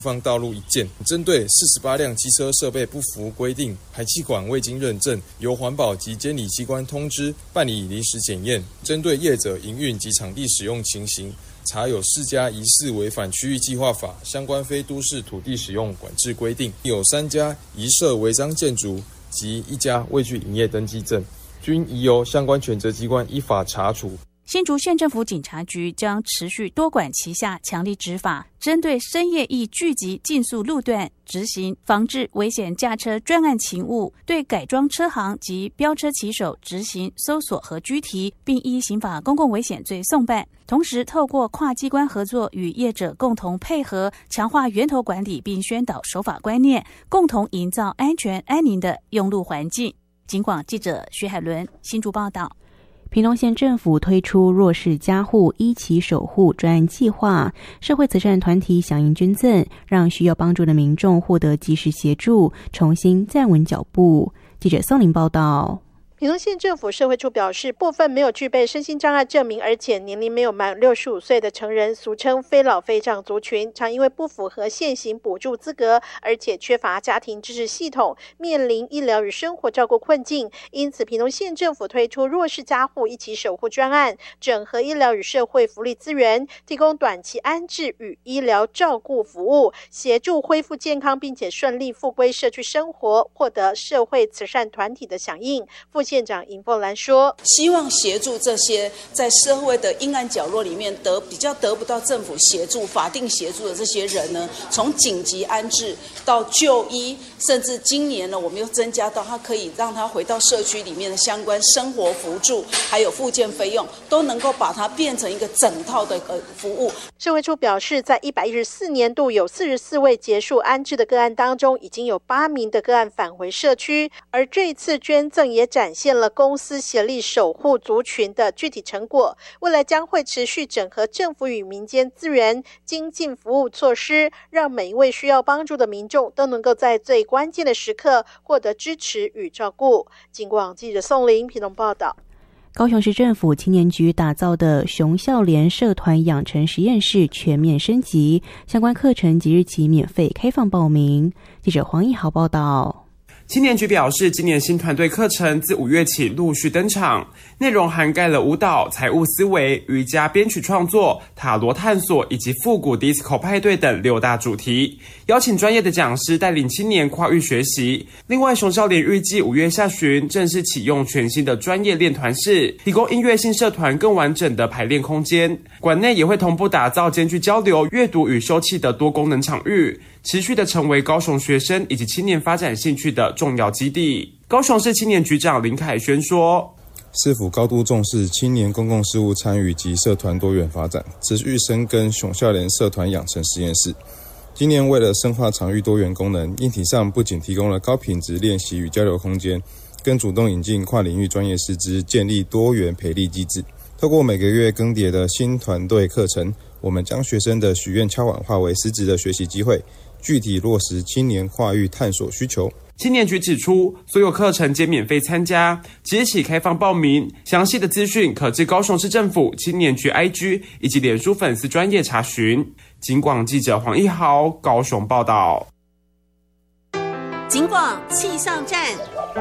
放道路1件，针对48辆机车设备不符规定、排气管未经认证，由环保及监理机关通知办理临时检验。针对业者营运及场地使用情形，查有4家疑似违反区域计划法相关非都市土地使用管制规定，有3家疑涉违章建筑及1家未具营业登记证，均已由相关权责机关依法查处。 新竹县政府警察局将持续多管齐下，强力执法，针对深夜易聚集竞速路段执行防治危险驾车专案勤务，对改装车行及飙车骑手执行搜索和拘提，并依刑法公共危险罪送办。同时透过跨机关合作，与业者共同配合，强化源头管理，并宣导守法观念，共同营造安全安宁的用路环境。警广记者徐海伦新竹报道。 屏东县政府推出弱势家户一起守护专案计划，社会慈善团体响应捐赠，让需要帮助的民众获得及时协助，重新站稳脚步。记者宋玲报道。 屏东县政府社会处表示，部分没有具备身心障碍证明，而且年龄没有满65岁的成人，俗称非老非长族群，常因为不符合现行补助资格，而且缺乏家庭支持系统，面临医疗与生活照顾困境。因此，屏东县政府推出弱势家户一起守护专案，整合医疗与社会福利资源，提供短期安置与医疗照顾服务，协助恢复健康，并且顺利复归社区生活，获得社会慈善团体的响应。副县长尹凤兰说， 希望协助这些在社会的阴暗角落里面比较得不到政府协助、法定协助的这些人呢，从紧急安置到就医，甚至今年呢，我们又增加到他可以让他回到社区里面的相关生活扶助，还有复健费用，都能够把它变成一个整套的服务。 社会处表示，在114年度有44位结束安置的个案当中，已经有8名的个案返回社区，而这一次捐赠也展现了公私协力守护族群的具体成果。未来将会持续整合政府与民间资源，精进服务措施，让每一位需要帮助的民众都能够在最关键的时刻获得支持与照顾。警广记者宋玲屏东报道。 高雄市政府青年局打造的雄孝联社团养成实验室全面升级，相关课程即日起免费开放报名。记者黄义豪报道。 青年局表示，今年新团队课程自5月起陆续登场，内容涵盖了舞蹈、财务思维、瑜伽编曲创作、塔罗探索以及复古 disco 派对等6大主题，邀请专业的讲师带领青年跨域学习。另外，雄孝联预计5月下旬正式启用全新的专业练团室，提供音乐性社团更完整的排练空间。馆内也会同步打造兼具交流、阅读与休憩的多功能场域，持续的成为高雄学生以及青年发展兴趣的重要基地。高雄市青年局长林凯轩说， 市府高度重视青年公共事务参与及社团多元发展，持续深耕雄孝联社团养成实验室。今年为了深化场域多元功能，硬体上不仅提供了高品质练习与交流空间，更主动引进跨领域专业师资，建立多元培力机制。透过每个月更迭的新团队课程，我们将学生的许愿敲碗化为实质的学习机会，具体落实青年跨域探索需求。 青年局指出，所有课程皆免费参加，即日起开放报名，详细的资讯可至高雄市政府青年局 IG 以及脸书粉丝专页查询。警广记者黄义豪高雄报道。 警广气象站。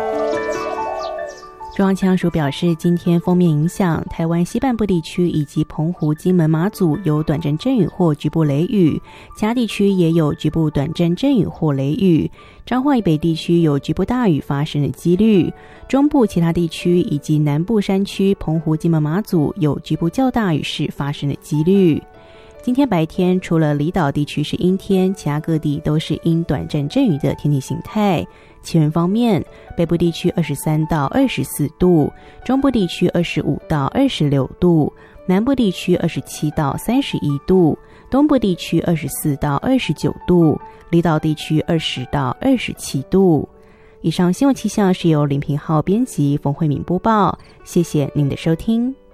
中央气象署表示，今天锋面影响台湾西半部地区以及澎湖、金门、马祖有短暂阵雨或局部雷雨，其他地区也有局部短暂阵雨或雷雨。彰化以北地区有局部大雨发生的几率，中部其他地区以及南部山区、澎湖、金门、马祖有局部较大雨势发生的几率。今天白天除了离岛地区是阴天，其他各地都是阴短暂阵雨的天气形态。气温方面，北部地区23到24度，中部地区25到26度，南部地区27到31度，东部地区24到29度，离岛地区20到27度。以上新闻气象是由林平浩编辑，冯慧敏播报，谢谢您的收听。